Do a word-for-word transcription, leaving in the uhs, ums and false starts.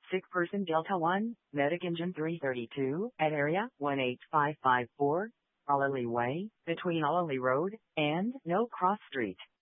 Sick person Delta one, Medic Engine three thirty-two, at area one eight five five four, Ollerley Way, between Ollerley Road and No Cross Street.